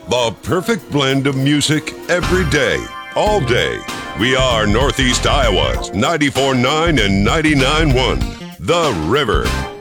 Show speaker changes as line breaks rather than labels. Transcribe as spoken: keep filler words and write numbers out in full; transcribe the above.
The perfect blend of music every day, all day. We are Northeast Iowa's ninety-four point nine and ninety-nine point one, The River.